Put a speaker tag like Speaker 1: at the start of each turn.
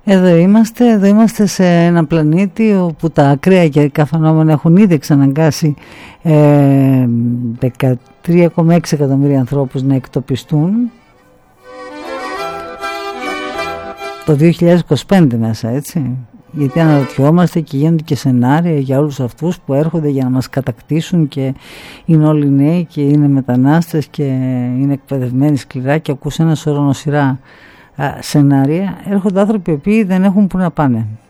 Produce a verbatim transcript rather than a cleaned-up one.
Speaker 1: Εδώ είμαστε, εδώ είμαστε σε ένα πλανήτη όπου τα ακραία καιρικά φαινόμενα έχουν ήδη εξαναγκάσει ε, δεκατρία κόμμα έξι εκατομμύρια ανθρώπους να εκτοπιστούν το δύο χιλιάδες είκοσι πέντε μέσα, έτσι. Γιατί αναρωτιόμαστε και γίνονται και σενάρια για όλους αυτούς που έρχονται για να μας κατακτήσουν και είναι όλοι νέοι και είναι μετανάστες και είναι εκπαιδευμένοι σκληρά και ακούς ένα σωρό νοσηρά σενάρια. Έρχονται άνθρωποι οι οποίοι δεν έχουν που να πάνε.